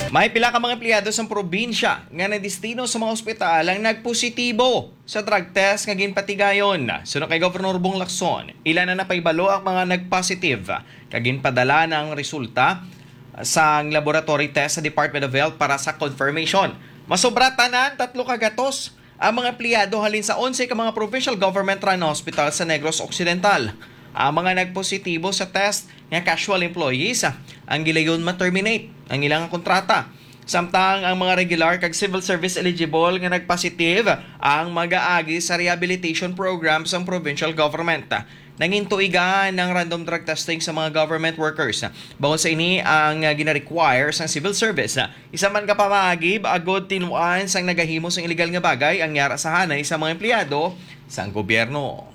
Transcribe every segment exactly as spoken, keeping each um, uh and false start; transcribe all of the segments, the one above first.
May pila ka mga empleyado sa probinsya nga nadistino sa mga ospital ang nagpositibo sa drug test nga ginpatigayon. Sunod kay Governor Bong Lacson, ilan na napaibalo ang mga nagpositive kagin padala ng resulta sa laboratory test sa Department of Health para sa confirmation. Masobra tanan tatlo ka gatos ang mga empleyado halin sa onse ka mga provincial government run hospital sa Negros Occidental. Ang mga nagpositibo sa test nga casual employees ang gilayon ma-terminate ang ilang kontrata. Samtang ang mga regular kag civil service eligible nga nagpositive ang mag-aagi sa rehabilitation program sa provincial government. Nangintuigan ng random drug testing sa mga government workers. Bawal sa ini ang gina-require sa civil service. Isa man ka pamagib, agod tinuan sang nagahimo sa illegal nga bagay ang yara sa hanay sa mga empleyado sa gobyerno.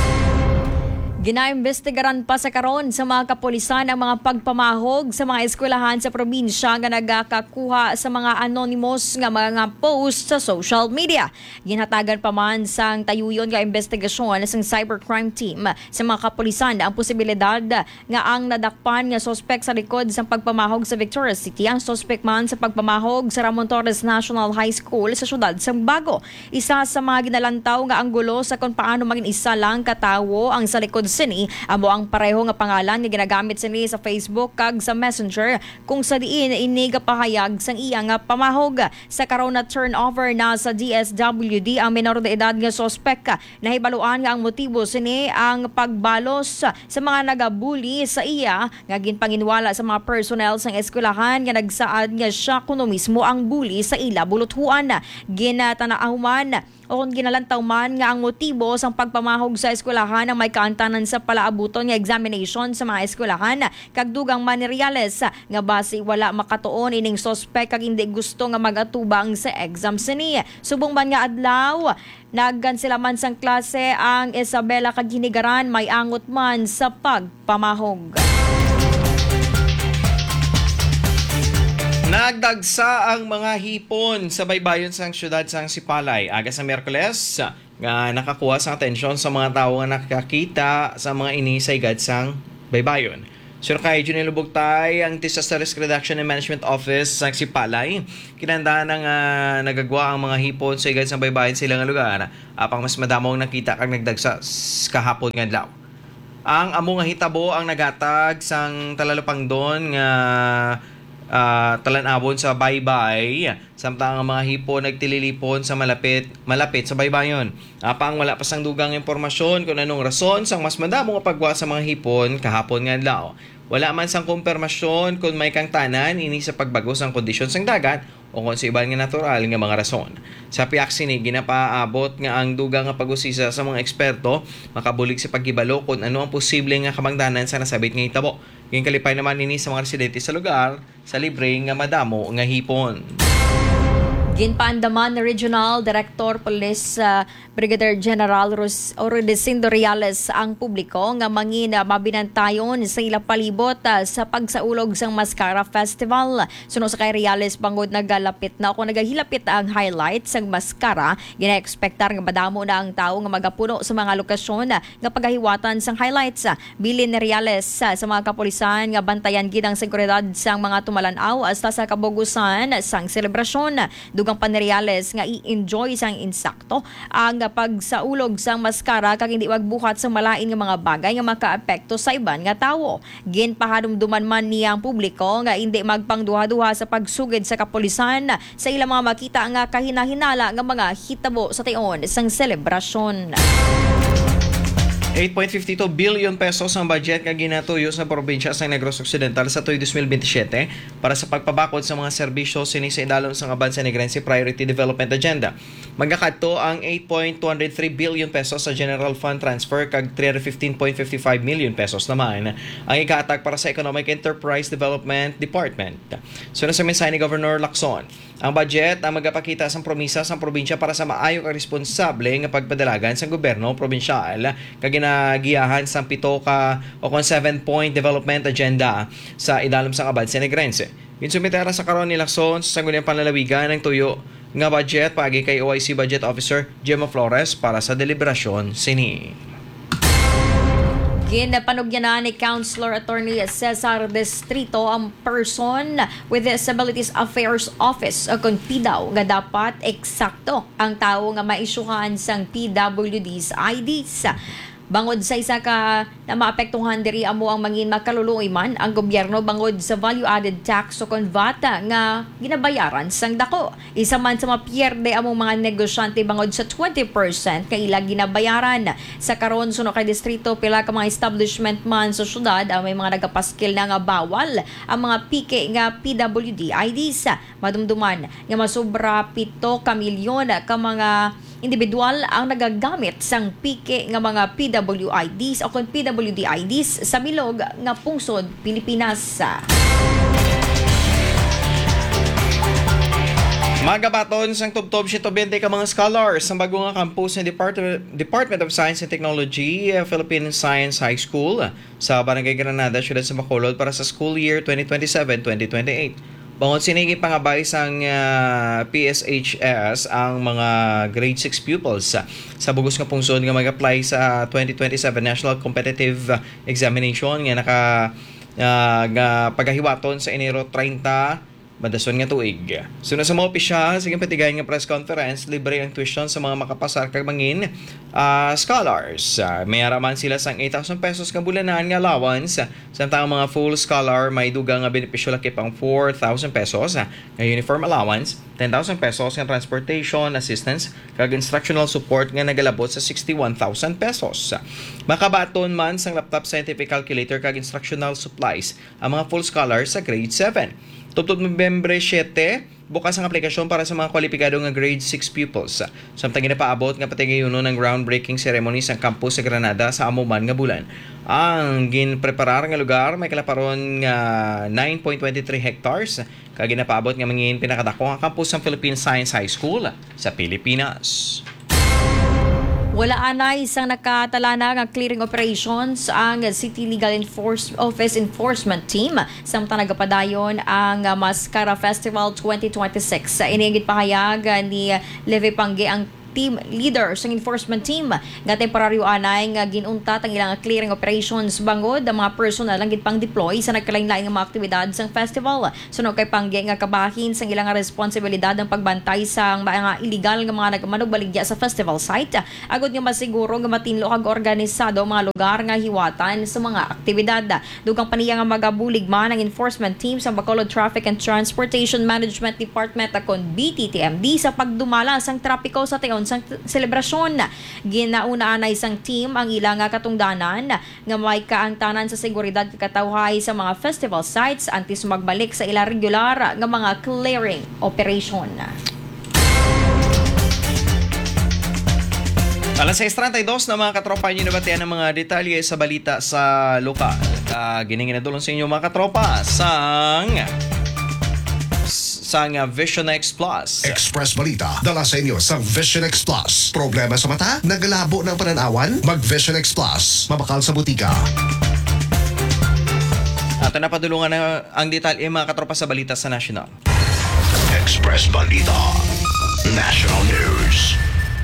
Ginaimbestigaran pa sa karon sa mga kapulisan ang mga pagpamahog sa mga eskwelahan sa probinsya nga nagakakuha sa mga anonymous nga mga post sa social media. Ginhatagan pa man sang tayuyon nga investigasyon sa cybercrime team sa mga kapulisan ang posibilidad nga ang nadakpan nga sospek sa likod sa pagpamahog sa Victoria City ang sospek man sa pagpamahog sa Ramon Torres National High School sa syudad sang Bago. Isa sa mga ginalantaw nga anggulo sa kung paano maging isa lang katawo ang sa likod sini amo ang pareho nga pangalan nga ginagamit sini sa Facebook kag sa Messenger kung sa diin ini pahayag sang iya nga pamahog. Sa karon na turnover na sa D S W D ang menor de edad nga sospek. Nahibaluan nga ang motibo sini ang pagbalos sa mga nagabuli sa iya nga ginpanginwala sa mga personnel sang eskwelahan nga nagsaad nga siya kuno mismo ang bully sa ila buluthuan. Ginatanahuman o kung ginalantaw man nga ang motibo sang pagpamahog sa eskwelahan ang may kaantanan sa palaabuton nga examination sa mga eskwelahan kag dugang Maniriales nga base wala makatuon ining sospek kag hindi gusto nga magatubang sa exam sini. Subong man nga adlaw nagkansela man sang klase ang Isabela kag Hinigaran may angot man sa pagpamahog. Nagdagsa ang mga hipon sa baybayon sang syudad sang Sipalay. Aga sa Miyerkules nga nakakuha sa atensyon sa mga tao nga nakakita sa mga inisaygad sang baybayon. Sir kay Junel Bugtay, ang Disaster Risk Reduction and Management Office sang Sipalay, kinandahan ng uh, nagagwa ang mga hipon sa igad sang baybayon sa ilang lugar. Apang mas madamong nakita kang nagdagsa kahapon nga adlaw. Ang amo nga hitabo ang nagatag sang talalupang doon nga Uh, talanabon sa baybay samtang ang mga hipo nagtililipon sa malapit malapit sa baybayon. Apang wala pa sang dugang impormasyon kung anong rason sang mas madamo nga pagwa sa mga hipon kahapon nga adlaw. Wala man sang kumpirmasyon kung may kang tanan ini sa pagbago sang kondisyon sang dagat o kung sa iban nga natural nga mga rason. Sa piyak sini ginapaabot nga ang dugang nga pag-usisa sa mga eksperto makabulig sa paghibalo kung ano ang posible nga kamangdanan sa nasabit nga hitabo. Yung kalipay naman ini sa mga residente sa lugar sa libre nga madamo nga hipon. Ginpaandaman na Regional Director Police uh, Brigadier General Rodesindo Reales ang publiko nga mangina mabinantayon sa ila palibot uh, sa pagsaulog sang Mascara Festival. Suno sa kay Reales bangod nagalapit na kung nagahilapit ang highlights sang Mascara, gina-expectar nga madamo na ang tao nga magapuno sa mga lokasyon uh, nga paghahiwatan sang highlights. Uh, bilin ni Reales uh, sa mga kapulisan nga bantayan gid ang seguridad sang mga tumalanaw hasta sa kabugusan sang selebrasyon. Dugang Paneriales nga i-enjoy sang insakto ang pagsaulog sang Mascara kag hindi magbuhat sa malain nga mga bagay nga makaapekto sa iban nga tawo. Ginpahadumduman man niyang publiko nga hindi magpangduha-duha sa pagsugid sa kapulisan sa ilang mga makita nga kahinahinala nga mga hitabo sa tion sang selebrasyon. eight point five two billion pesos ang budget nga ginatuyo sa probinsya sa Negros Occidental sa tuig twenty twenty-seven para sa pagpabakod sa mga serbisyo sini sa idalom sa Abansa Negrense Priority Development Agenda. Magkakadto ang eight point two oh three billion pesos sa General Fund Transfer kag three hundred fifteen point five five million pesos naman ang ikaatag para sa Economic Enterprise Development Department. So sa mensahe ni Governor Lacson, ang budget ang magapakita sa promisa sa probinsya para sa maayo kag responsable nga pagpadalagan sa gobyerno probinsyal kag ginagiyahan sa pito ka o kon seven point development agenda sa idalom sa Abansa Negrense. Ginsumitera sa karon ni Lacson sa sangguniang panlalawigan ng tuyo nga budget paagi kay O I C Budget Officer Gemma Flores para sa deliberasyon sini. Ginapanugyanan ni Councilor Attorney Cesar Distrito ang person with Disabilities Affairs Office o kung P D A W nga dapat eksakto ang tao nga maisyuhan sang P W D's I Ds. Bangod sa isa ka na maapektuhan diri amo ang mangin makaluluoy man ang gobyerno bangod sa value-added tax o konvata nga ginabayaran sang dako. Isa man sa mapierde among mga negosyante bangod sa twenty percent kaila ginabayaran. Sa karon suno kay distrito pila ka mga establishment man sa syudad ang may mga nagapaskil na nga bawal ang mga pike nga P W D I Ds. Madumduman nga masobra pito ka milyon ka mga individual ang nagagamit sang pike nga mga P W I Ds o kung P W D I Ds sa bilog nga pungsod Pilipinas. Magabaton sang tubtob si tobente ka mga scholars sa bago nga campus ng Department, Department of Science and Technology, Philippine Science High School sa Barangay Granada, Siyudad sa Bacolod para sa school year twenty twenty-seven twenty twenty-eight. Bangod sinigi pangabay sang uh, P S H S ang mga grade six pupils uh, sa bugos nga pungsod nga mag-apply sa twenty twenty-seven National Competitive Examination nga naka uh, nga pagahiwaton sa Enero thirty madason nga tuig. Suna sa mga opisyal, sige patigayan nga press conference, libre ang tuition sa mga makapasar kag mangin uh, scholars. Uh, may araman sila sang eight thousand pesos ka bulanan nga allowance. Samtang mga full scholar may dugang nga benepisyo laki pang four thousand pesos uh, nga uniform allowance, ten thousand pesos nga transportation assistance kag instructional support nga nagalabot sa sixty-one thousand pesos. Makabaton man sang laptop, scientific calculator kag instructional supplies ang mga full scholars sa grade seven. Tubtod Nobyembre seven, bukas ang aplikasyon para sa mga kwalipikado nga grade six pupils. Samtang ginapaabot nga patigayuno ng groundbreaking ceremony sa campus sa Granada sa amuman nga bulan. Ang ginpreparar nga lugar may kalaparon nga nine point two three hectares kag ginapaabot nga mangin pinakadako nga campus ng Philippine Science High School sa Pilipinas. Wala anay isang nakatalana nga clearing operations ang City Legal Enforce Office Enforcement Team samtang nagapadayon ang Mascara Festival twenty twenty-six. Inigit pahayag ni Leve Pangge ang team leader sa enforcement team nga temporaryo anay nga ginuntat ang ilang clearing operations bangod ang mga personal ang gitpang deploy sa nagkalain-lain nga mga aktibidad sa festival. Sunog kay Pangge nga kabahin sa ilang responsibilidad ang pagbantay sa mga illegal nga mga nagmanugbaligya sa festival site agud nga masiguro nga matinlo kag organisado ang mga lugar nga hiwatan sa mga aktibidad. Dugang paniya nga magabulig man ang enforcement team sa Bacolod Traffic and Transportation Management Department akon B T T M D sa pagdumala sang trapiko sa taon sang selebrasyon. Ginauna na isang team ang ilang katungdanan nga may kaangtanan sa seguridad katawhay sa mga festival sites antes magbalik sa ilang regular nga mga clearing operation. Alas six thirty-two na mga katropa nyo nabatian ng mga detalye sa balita sa lokal. Uh, Giningin na dulong sa inyo mga katropa sang sang Vision X Plus. Express Balita, dala sa inyo sa Vision X Plus. Problema sa mata? Nagalabo ng pananawan? Mag Vision X Plus. Mabakal sa butika. At napadulungan na ang detalye mga katropa sa balita sa National. Express Balita. National News.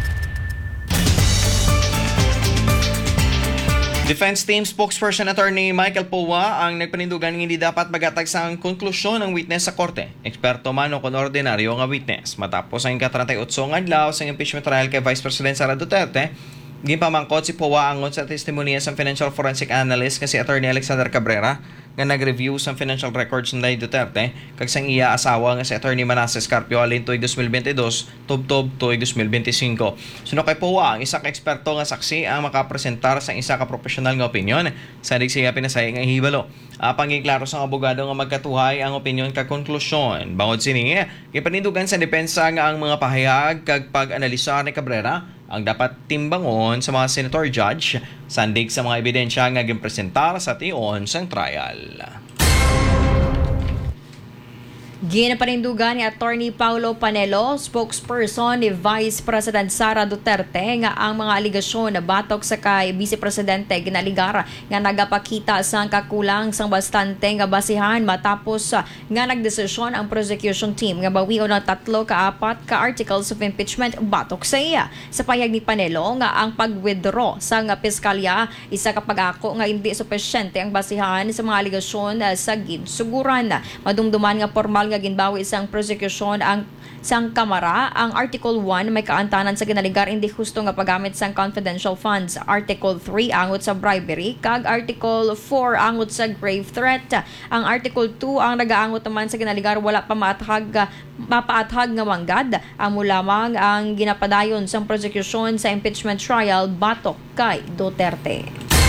Defense Team spokesperson Attorney Michael Powa ang nagpanindugan ng hindi dapat magatag sa konklusyon ng witness sa korte. Eksperto man o kon ordinaryo nga witness. Matapos ang ika-thirty-eight nga adlaw sa impeachment trial kay Vice President Sara Duterte, ginpamangkot si Powa angon sa testimonya sa financial forensic analyst nga si Attorney Alexander Cabrera nga nag-review sa financial records ng Duterte kag sang iya asawa nga si Attorney Manasseh Carpio alin tuig twenty twenty-two tubtob tuig twenty twenty-five. Suno kay Powa ang isa ka eksperto nga saksi ang makapresentar sa isa ka professional nga opinyon sa digsiya pinasay nga hibalo. Uh, pangiklaro sa abogado nga magkatuhay ang opinyon kag konklusyon. Bangod sini, gipanindugan sa depensa nga ang mga pahayag kag pag-analisa ni Cabrera ang dapat timbangon sa mga senator judge sandig sa mga ebidensya nga ginpresentar sa tion sang trial. Ginapanindugan ni Attorney Paulo Panelo, spokesperson ni Vice President Sara Duterte, nga ang mga aligasyon na batok sa kay Vice Presidente ginaligara nga nagapakita sa kakulang sang bastante nga basihan matapos uh, nga nagdesisyon ang prosecution team nga bawion ng tatlo ka apat ka articles of impeachment batok sa iya. Sa payag ni Panelo nga ang pag-withdraw sa nga piskalya isa ka pag-ako nga hindi supesyente ang basihan sa mga aligasyon uh, sa ginsuguran. Madumduman nga formal nga ginbawi isang prosecution ang sang Kamara ang Article one may kaantanan sa ginaligar hindi husto nga paggamit sang confidential funds, Article three angot sa bribery kag Article four angot sa grave threat. Ang Article two ang nagaangot naman sa ginaligar wala pa maathag mapaathag nga manggad amo lamang ang ginapadayon sang prosecution sa impeachment trial batok kay Duterte.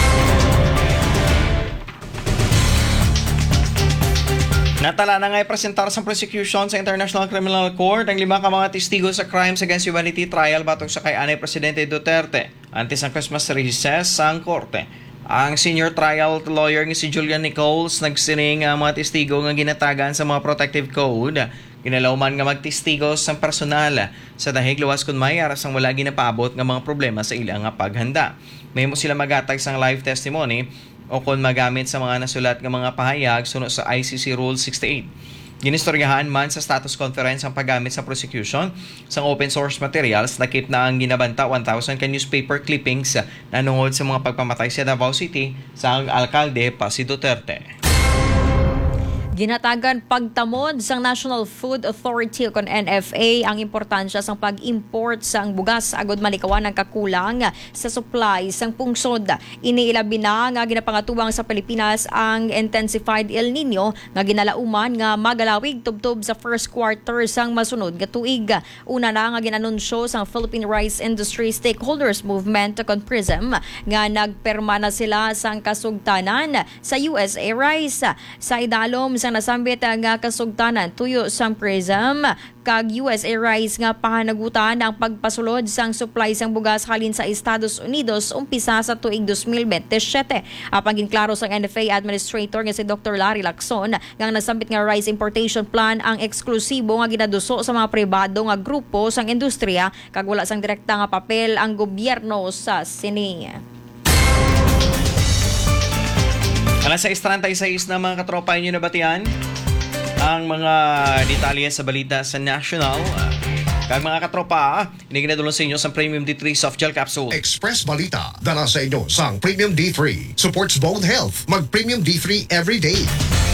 Natala na nga ipresentar sa prosecution sa International Criminal Court ang lima ka mga testigo sa Crimes Against Humanity trial batok sa kay Anay Presidente Duterte. Antes ang Christmas recess sa korte. Ang senior trial lawyer nga si Julian Nichols nagsining ang mga testigo nga ginatagan sa mga protective code. Ginalawman nga magtestigo sa personal sa dahig luwas kun may aras ang wala ginapaabot nga mga problema sa ilang nga paghanda. May mo sila magatag sang live testimony o kung magamit sa mga nasulat ng mga pahayag sunod sa I C C Rule sixty-eight. Ginistoryahan man sa status conference ang paggamit sa prosecution sa open source materials nakip na ang ginabanta one thousand ka newspaper clippings na nungod sa mga pagpamatay sa Davao City sa alkalde pa si Duterte. Ginatagan pagtamod sang National Food Authority o kon N F A ang importansya sang pag-import sang bugas agod malikawan ang kakulang sa supply sang pungsod. Iniilabi na nga ginapangatuwang sa Pilipinas ang intensified El Nino nga ginalauman nga magalawig tubtob sa first quarter sang masunod nga tuig. Una na nga ginanunsyo sang Philippine Rice Industry Stakeholders Movement o kon PRISM nga nagperma na sila sang kasugtanan sa U S A Rice. Sa idalom sang nasambit nga kasugtanan tuyo sang PRISM kag U S A Rice nga pahanagutan ang pagpasulod sang supply sang bugas halin sa Estados Unidos umpisa sa tuig twenty twenty-seven. Apang ginklaro sang N F A Administrator nga si Doctor Larry Lacson nga nasambit nga rice importation plan ang eksklusibo nga ginaduso sa mga pribado nga grupo sang industriya kag wala sang direkta nga papel ang gobyerno sa sini. Alas sais thirty-six na mga katropa inyo nabatian ang mga detalye sa balita sa National. Kag mga katropa, ini ginadulong sa inyo sa Premium D three Soft Gel Capsule. Express Balita, dala sa inyo sang Premium D three. Supports bone health. Mag Premium D three every day.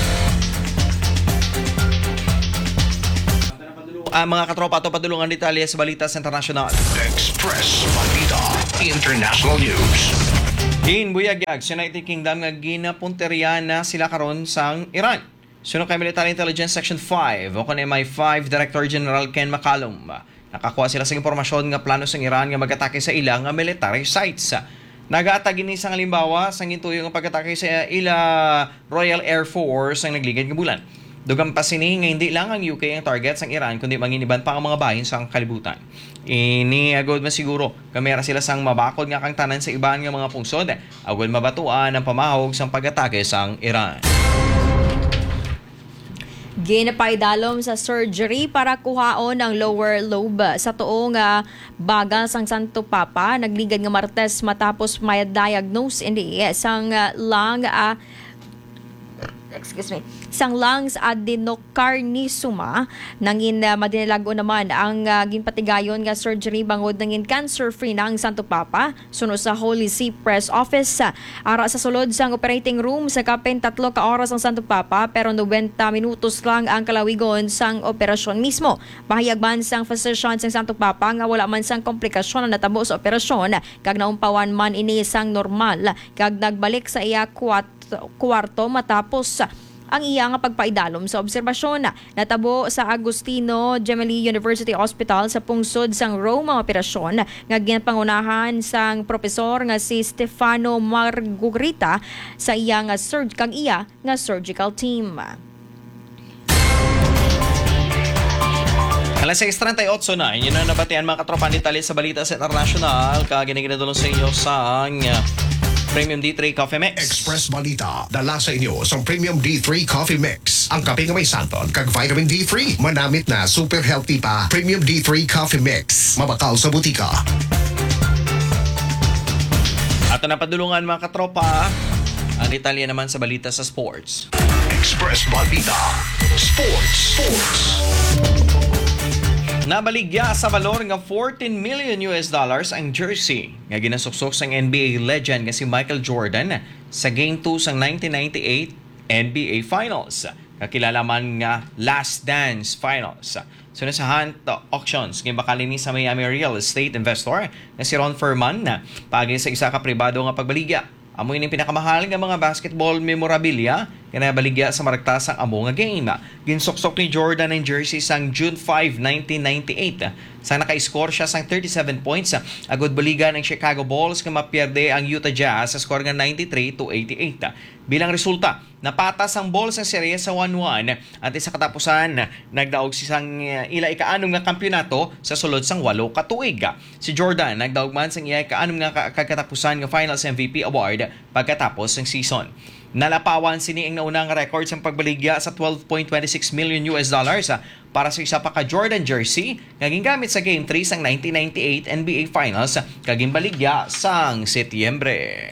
Ang mga katropa, ito padulungan detalye sa balita sa International. Express Balita, International News. In Buyagyag, sa United Kingdom nga ginapunteriya na sila karon sang Iran. Sunod kay Military Intelligence Section five o kung M I five Director General Ken McCallum. Nakakuha sila sa impormasyon nga plano sang Iran nga mag-atake sa ilang nga military sites. Nag-aatag ini sang halimbawa sang gintuyo nga pag-atake sa ila Royal Air Force ang nagligid nga bulan. Dugang pa sini nga hindi lang ang U K ang target sang Iran kundi manginiban pa ang mga bahin sa kalibutan. Ini agod masiguro kamera sila sang mabakod nga kang tanan sa iban nga mga pungsod agod mabatuan ang pamahog sang pag-atake sang Iran. Ginapaidalom sa surgery para kuhaon ang lower lobe sa tuong uh, bagal sang Santo Papa nagligad nga Martes matapos may diagnose hindi sang uh, lung uh, excuse me sang lungs adenocarcinoma nangin uh, madinilago naman ang uh, ginpatigayon nga surgery bangod nangin cancer free na ang Santo Papa sunod sa Holy See Press Office. Ara sa sulod sang operating room sa kapin tatlo ka oras ang Santo Papa pero ninety minutos lang ang kalawigon sang operasyon mismo. Bahayagban sang physician sang Santo Papa nga wala man sang komplikasyon na natabo sa operasyon kag naumpawan man ini sang normal kag nagbalik sa iya kwarto matapos ang iya nga pagpaidalom sa obserbasyon. Natabo sa Agustino Gemelli University Hospital sa pungsod sang Rome ang operasyon nga ginpangunahan sang profesor nga si Stefano Margurita sa iya nga surg kag iya nga surgical team. Alas sais thirty-eight na, inyo na nabatian mga katropa detalye sa balita sa international kag ginaginadulong sa inyo sang Premium D three Coffee Mix. Express Balita, dala sa inyo sa Premium D three Coffee Mix. Ang kape nga may santon kag vitamin D three. Manamit na super healthy pa. Premium D three Coffee Mix. Mabakal sa butika. At napadulungan mga katropa, ang detalye naman sa balita sa sports. Express Balita Sports. Sports. Nabaligya sa valor nga fourteen million U S dollars ang jersey nga ginasuksok sang N B A legend nga si Michael Jordan sa Game two sang nineteen ninety-eight N B A Finals. Kakilala man nga Last Dance Finals. Sunod sa Hunt Auctions, ngayon bakalini sa Miami real estate investor na si Ron Furman na pagi sa isa ka pribado nga pagbaligya. Amo ini pinakamahal nga mga basketball memorabilia nga nabaligya sa maragtasang amo nga game. Ginsuksok ni Jordan ang jersey sang June fifth, nineteen ninety-eight. Sang naka-score siya sang thirty-seven points. Agod baligan ng Chicago Bulls nga mapierde ang Utah Jazz sa score nga ninety-three to eighty-eight. Bilang resulta, napatas ang Bulls ang serye sa one one at sa katapusan nagdaog si sang ila ikaanong nga kampyonato sa sulod sang walo ka tuig. Si Jordan nagdaog man sang ila ikaanong nga kagkatapusan nga Finals M V P award pagkatapos ng season. Nalapawan sini ang naunang record sa pagbaligya sa twelve point two six million U S dollars para sa isa pa ka Jordan jersey nga gingamit sa Game three sang nineteen ninety-eight N B A Finals kaging baligya sang Setyembre.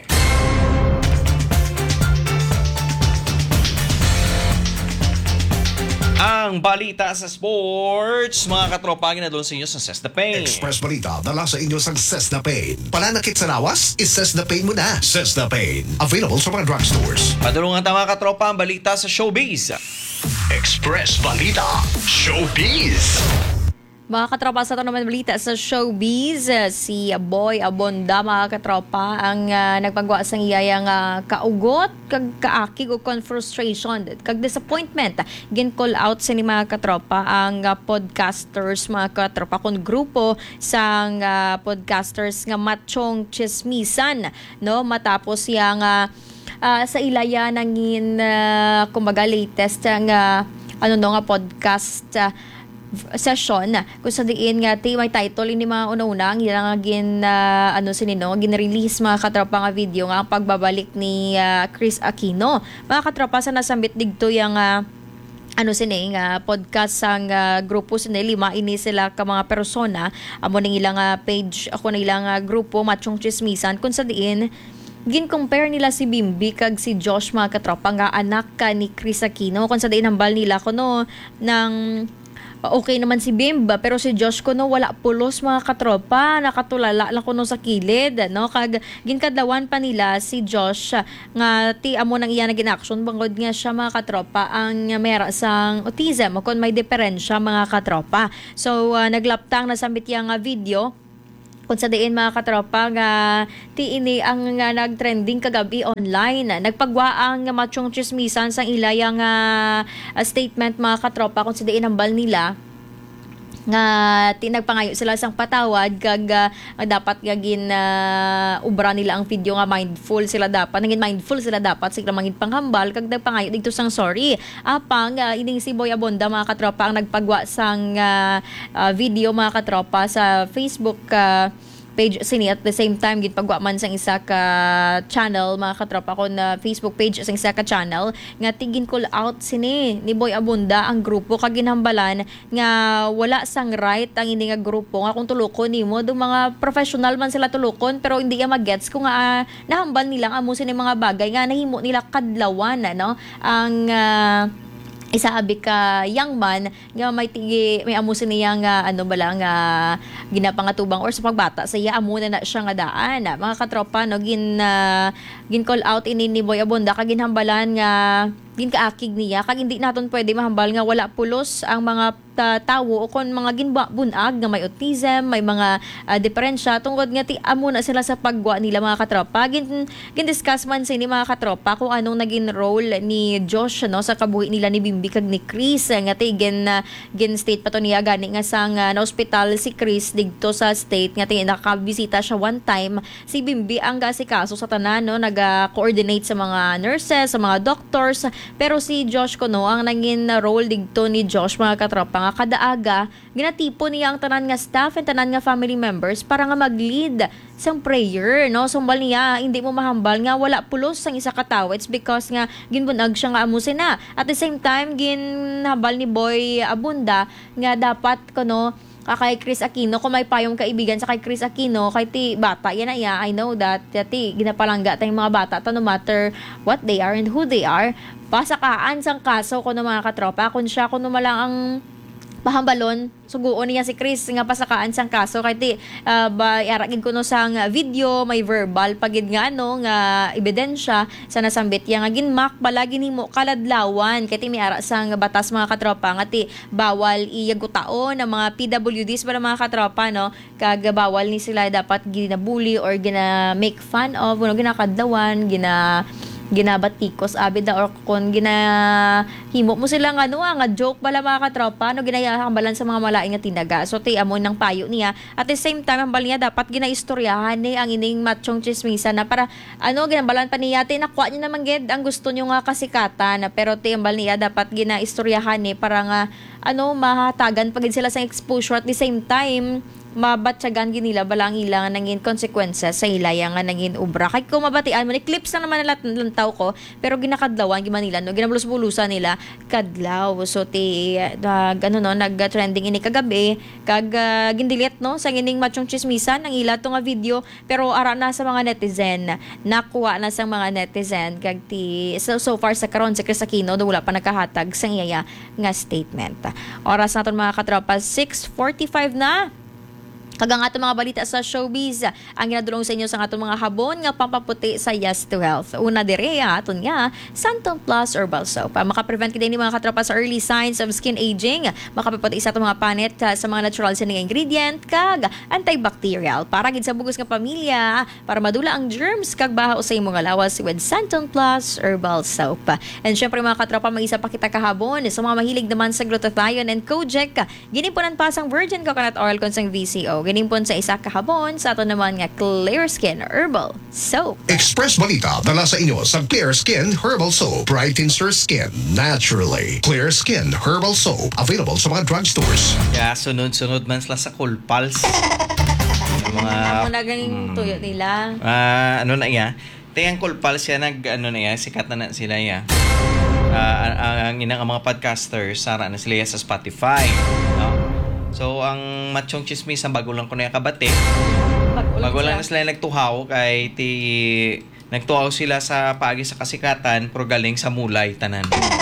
Ang balita sa sports, mga katropa, ginadol sa inyo sa Cesna Pain. Express Balita, dala sa inyo sa Cesna Pain. Pananakit sa lawas, is-Cesna Pain mo na. Cesna Pain, available sa mga drugstores. Padulungan ta mga katropa ang balita sa showbiz. Express Balita, Showbiz. Mga katropa, sa ito naman balita sa showbiz, uh, si Boy Abonda, mga katropa, ang uh, nagpagawa sa iyayang uh, kaugot, kag kaakig o con frustration, kag disappointment. Gin call out sa ni mga katropa ang uh, podcasters, mga katropa, kung grupo sang uh, podcasters nga Machong Chismisan, no? Matapos yang uh, uh, sa ilaya nangin, uh, kumbaga latest ang uh, ano no nga podcast uh, session kung sa diin nga ti may title ini mga una-una ang ilang gin uh, ano sinino gin-release mga katropa nga video nga ang pagbabalik ni uh, Chris Aquino. Mga katropa, sa nasambit digto yang uh, ano sini nga podcast sang uh, grupo sini lima ini sila ka mga persona amo ning ilang uh, page ako na ilang uh, grupo Machong Chismisan kung sa diin gin-compare nila si Bimbi kag si Josh, mga katropa, nga anak ka ni Chris Aquino. Kung sa diin hambal nila kuno ng okay naman si Bimba, pero si Josh kuno wala pulos, mga katropa, nakatulala lang kuno sa kilid, no? Kag ginkadlawan pa nila si Josh nga ti amo nang iya na ginaction bangod nga siya, mga katropa, ang mera sang autism kun may diferensya, mga katropa. So uh, naglaptang na sambit yang uh, video kung sa diin, mga katropa, nga ti ini ang nga nagtrending kagabi online. Nagpagwa ang Machong Chismisan sang ilayang uh, statement, mga katropa, kung sa diin hambal nila nga tinagpangayo sila sang patawad kag uh, dapat gagin uh, ubra nila ang video nga mindful sila dapat naging mindful sila dapat sila mangin panghambal kag nagpangayo dito sang sorry apang uh, ining si Boy Abonda, mga katropa, ang nagpagwa sang uh, uh, video, mga katropa, sa Facebook uh, page sini. At the same time gitpagwa man sang isa ka channel, mga katropa, ko na Facebook page sang isa ka channel nga tigin call out sini ni Boy Abonda ang grupo kag ginhambalan nga wala sang right ang ini nga grupo nga kung tulokon nimo do mga professional man sila tulokon pero hindi ya magets kung nga uh, nahambal nila amo sini mga bagay nga nahimo nila kadlawan, no? Ang uh, isabi ka young man nga may tigi may amusin niya nga ano bala nga ginapangatubang or sa pagbata sa iya amo na, na siya nga daan, mga katropa, no? Gin uh, gin call out ini ni Boy Abonda kag ginhambalan nga gin kaakig niya kag hindi naton pwede mahambal nga wala pulos ang mga uh, tawo o kon mga ginbunag nga may autism, may mga uh, diferensya tungod nga ti amo na sila sa pagwa nila, mga katropa. Gin gin discuss man sini, mga katropa, kung anong naging role ni Josh, no, sa kabuhi nila ni Bimbi kag ni Chris nga ti gin uh, gin state pa to niya gani nga sang uh, na hospital si Chris digto sa state nga ti nakabisita siya one time. Si Bimbi ang gasikaso sa tanan, no, naga-coordinate sa mga nurses, sa mga doctors Pero si Josh kuno ang naging role dito ni Josh mga katropa nga kada aga ginatipo niya ang tanan nga staff and tanan nga family members para nga mag-lead sang prayer no sumbal niya hindi mo mahambal nga wala pulos sang isa ka tawo. It's because nga ginbunag siya nga amusin na at the same time ginhabal ni Boy Abunda nga dapat kuno kay Chris Aquino, kung may payong kaibigan sa kay Chris Aquino, kay ti bata, yan na ya, I know that, ti ginapalangga tayong mga bata, to no matter what they are and who they are, pasakaan sang kaso ko ng mga katropa, kung siya, kung malang ang pahambalon, suguon niya si Chris nga pasakaan sang kaso kay ti uh, ba aragin kuno sang video may verbal pagid nga ano nga ebidensya sa nasambit yang nga ginmak balagi nimo kaladlawan kay ti may ara sang batas mga katropa nga ti bawal iyagutaon ng mga P W Ds para mga katropa no kag bawal ni sila dapat ginabully or gina make fun of no ginakadlawan gina ginabatikos abid na or kung ginahimo mo sila nga ano nga joke bala mga katropa no ginayahambalan sa mga malaing nga tinaga so ti amon ng payo niya at the same time ang niya dapat ginaistoryahan ni ang ining matchong chismisa na para ano ginambalan pa niya ti nakuha niya naman gid ang gusto niyo nga kasikatan na pero ti ambal niya dapat ginaistoryahan ni para nga ano mahatagan pagid sila sa exposure at the same time mabatsagan ginila balang ilang nangin consequences sa ilaya nga nangin ubra kay kung mabatian mo ni clips na naman nalat lantaw ko pero ginakadlawan gi Manila no ginabulus-bulusan nila kadlaw so ti uh, ano no nag-trending ini kagabi kag uh, gindilit no sa gining matchong chismisan ang ila to nga video pero ara na sa mga netizen nakuha na sa mga netizen kag ti so, so far sa karon sa Chris Aquino do wala pa nakahatag sang iyaya nga statement. Oras naton mga katropa six forty-five na. Kagang ato mga balita sa showbiz, ang ginadulong sa inyo sa ato mga habon nga pampaputi sa Yes to Health. Una dire aton nga Santon Plus Herbal Soap. Makaprevent kini ni mga katropa sa early signs of skin aging, makapaputi sa ato mga panit sa mga natural sa ingredient kag antibacterial para gid sa bugos nga pamilya para madula ang germs kag baha usay mga lawas with Santon Plus Herbal Soap. And syempre mga katropa mag-isa pa kita kahabon sa mga mahilig naman sa glutathione and kojic, ginimpunan pa sang virgin coconut oil kon sang V C O. Ganimpon sa isa kahabon sa ato naman nga Clear Skin Herbal Soap. Express Balita dala sa inyo sa Clear Skin Herbal Soap. Brightens your skin naturally. Clear Skin Herbal Soap. Available sa mga drugstores. Yeah, sunod-sunod man sila sa Cool Pals. Yung mga Ako na ganing tuyo nila. ah ano na iya. Tayang Cool Pals ya nag ano na iya, sikat na na sila ya. Ah, ang inang ang mga podcasters sara na sila ya sa Spotify. No? So, ang matchong chismis ang bago lang ko na yung kabate. Bago lang na sila nagtuhaw kay ti nagtuhaw sila sa paagi sa kasikatan pero galing sa mulay tanan.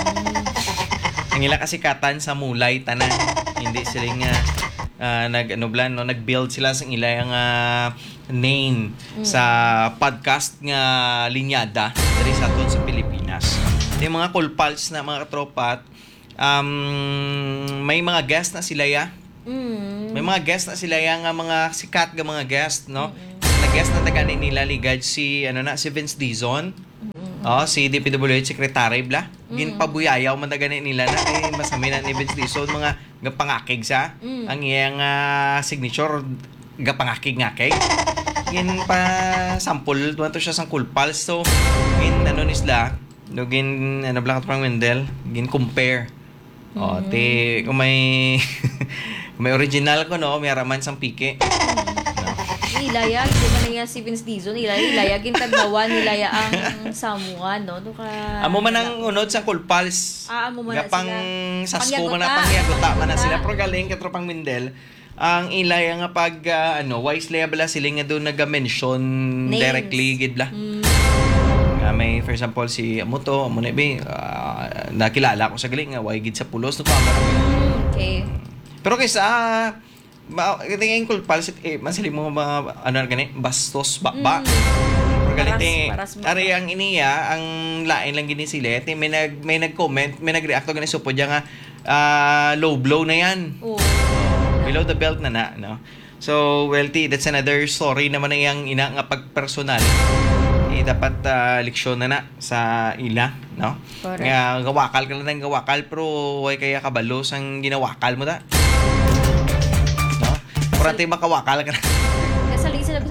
Ang ila kasikatan sa mulay tanan. Hindi sila nga uh, nag ano blan no nag-build sila sa ila yung uh, name mm. sa podcast nga linyada diri sa aton sa Pilipinas. Yung mga Cool Pals na mga katropat um, may mga guest na sila ya. Mm. May mga guest na sila yang nga mga sikat nga mga guest, no? Mm-hmm. Nag-guest na taga nila ligad si ano na si Vince Dizon. Mm-hmm. Oh, si D P W H secretary bla. Mm-hmm. Ginpabuyayaw man taga nila na kay masami na ni Vince Dizon mga gapangakig sa mm-hmm. ang iyang uh, signature gapangakig-ngakig. Gin pa sample tuwan to siya sang Cool Pals so gin ano ni sila, no gin ano bla ka pang Wendell, gin compare. Mm-hmm. Oh, te kung may may original ko no, may araman sang pike. No. Ilaya, hindi man niya si Vince Dizon, ilaya, ilaya gintaglawan nilaya ang Samoa no. Do ka. Amo man ang unod sa Cool Pals. Ah, amo man Gapang sasko man na pangyaguta man na sila pero galing katropang Mindel. Ang ilaya nga pag uh, ano, wise bala sila nga doon nag-mention directly gid bla. Mm. Uh, may for example si Amuto, amo na be uh, nakilala ko sa galing nga way gid sa pulos no pa. Okay. Pero kaysa uh, tingin Cool Pals eh masali mo mga ano gani bastos ba ba. Mm. Pero ganito ari ang iniya ang lain lang gini sila eh, may nag may nag-comment, may nag-react gani supod nga uh, low blow na yan. Oh. Below the belt na na, no? So, well, t- that's another story naman na yung ina nga pagpersonal. Eh, dapat uh, leksyon na na sa ila, no? Correct. Nga, gawakal ka lang ng gawakal, pero way kaya kabalos ang ginawakal mo da. No? Parang tayo makawakal ka na. Kasaling sila sa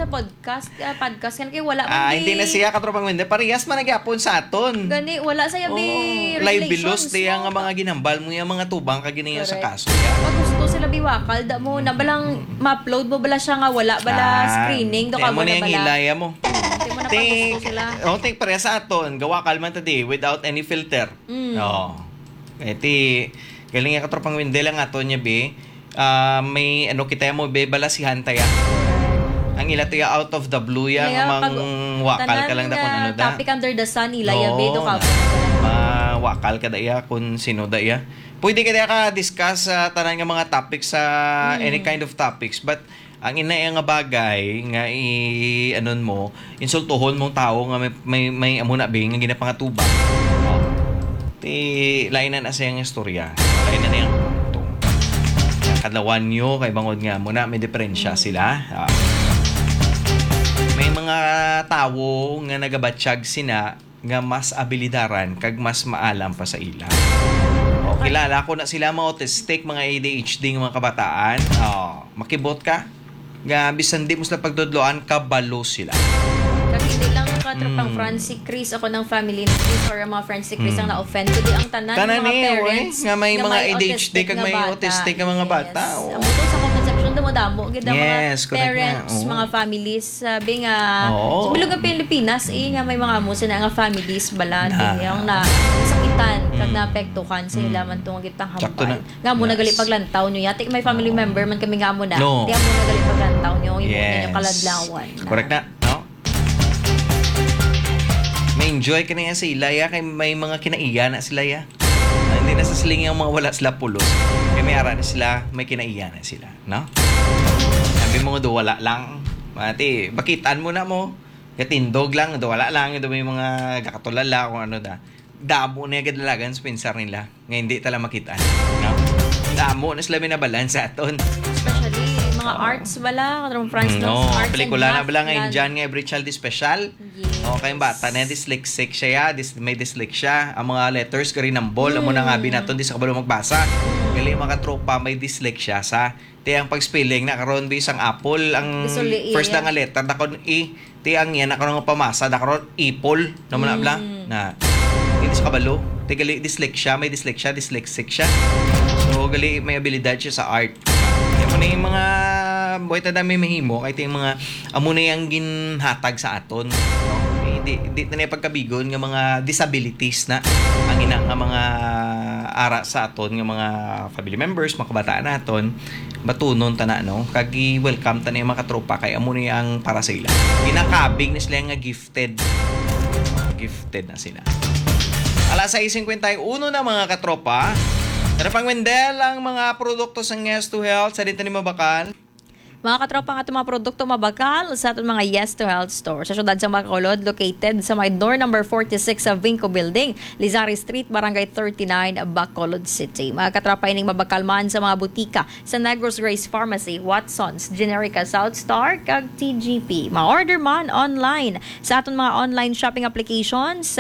sa podcast, ah, podcast kan kay wala man Ah, di- hindi na siya katropang Wende. Parehas man nagyapon sa aton. Gani wala sa yabi Oh, live bilos di ang mga ginambal mo yung mga tubang kaginiya sa kaso. Pag gusto sila biwakal, da mo na balang ma-upload mo bala siya nga wala bala screening do ka mo mo na na yung bala. hilaya mo. Hindi mo na pag Take, gusto sila. oh, take pareha sa aton. Gawa kalman today without any filter. Mm. Oh. Eti, galing nga katropang Wende lang aton niya be. Ah, may ano kita mo be balasihan taya. Ang ila tiya out of the blue yang Kaya mang pag- wakal ka lang da kung ano da. Topic under the sun ila yabi do ka. Mawakal ka da iya kung sino da iya. Pwede ka da ka discuss sa tanan nga mga topics sa any kind of topics, but ang ina nga bagay nga i anon mo insultuhon mong tao nga may may, may amo na bing nga ginapangatuba. Oh. Ti lain na sa yang istorya. Lain na yang punto. Kadlawan nyo kay bangod nga mo na may diferensya sila. Ah. May mga tawo nga nagabatsyag sina nga mas abilidaran kag mas maalam pa sa ila. O, kilala ko na sila mga autistic, mga A D H D nga mga kabataan. O, makibot ka. Nga bisan di mo sila pagdodloan, kabalo sila. Kag hindi lang katropang Mm. Francis Chris ako ng family ni Chris or ang mga friends si Chris ang na-offend kundi ang tanan Tanan ng mga eh, parents oy, nga may mga A D H D autistic kag nga may bata. autistic nga mga bata, Yes. oo. Ang tungkol sa conception damo-damo gid ang Yes, mga correct parents, nga, oo. mga families sabi nga Oo. sa bilog ng Pilipinas eh nga may mga amo sila nga families bala Na. yung na sakitan kag naapektuhan sa ila man tungod kitang Sakto hambal. na. Nga mo Yes. nagali paglantaw nyo yati may family member man kami nga mo na. No. Di mo nagali paglantaw nyo yung Yes. yes. kaladlawan. Correct na, no? May enjoy ka na yan sa ilaya kay may mga kinaiya na sila ya. Ah, hindi na sa siling yung mga wala sila pulos. Kaya may ara na sila, may kinaiya na sila, no? Sabi mo do wala lang. Mati, bakitan mo na mo. Katindog lang, do wala lang, do may mga kakatulala kung ano da. Damo na yung gadalagan sa pinsar nila. Nga hindi tala makitaan, no? Damo na sila binabalan sa aton. Especially mga arts bala, katong France No, arts and pelikula na math bala ngayon lang. dyan nga Every Child is Special. Yes. Okay, bata na dyslexic siya ya, dis, may dyslexia. Ang mga letters ka rin ng ball, amo Mm. na nga binaton, di sa kabalo magbasa. Gali mga tropa may dyslexia sa. Ti ang pag-spelling na karon bisang apple ang Isuli, first iya. na nga letter dakon i. Ti ang yan nakaron nga pamasa dakaron ipol naman na bla Mm. na. Hindi sa kabalo. Ti gali dyslexia, may dyslexia, dyslexic siya. So gali may abilidad siya sa art. Yan mo na yung mga boy ta dami mahimo kay ti yung mga amo na yung ginhatag sa aton. No? Eh, di, di na pagkabigon nga mga disabilities na ang ina nga mga ara sa aton nga mga family members, mga kabataan naton batunon ta na no kag welcome ta na yung mga katropa kay amo na ang para sa ila. Ginakabig na sila nga gifted. Gifted na sila. Alas sais fifty-one na mga katropa. Tara pang Wendel ang mga produkto sa Yes to Health sa dito ni Mabakal. Mga katropa nga itong mga produkto mabakal sa atong mga Yes to Health store. Sa syudad sa Bacolod, located sa may door number forty-six sa Vinco Building, Lizari Street, Barangay thirty-nine, Bacolod City. Mga katropa ining mabakal man sa mga butika sa Negros Grace Pharmacy, Watson's, Generica South Star, kag T G P. Ma-order man online sa atong mga online shopping applications